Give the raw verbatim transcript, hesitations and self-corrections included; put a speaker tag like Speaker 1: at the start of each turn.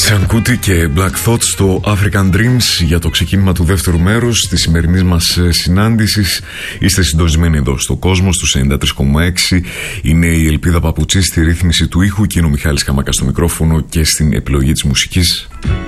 Speaker 1: Τζανκούτι και Black Thoughts στο African Dreams για το ξεκίνημα του δεύτερου μέρους της σημερινής μας συνάντησης. Είστε συντονισμένοι εδώ στο κόσμο, στους ενενήντα τρία κόμμα έξι. Είναι η Ελπίδα Παπουτσή στη ρύθμιση του ήχου και είναι ο Μιχάλης Καμάκας στο μικρόφωνο και στην επιλογή της μουσικής.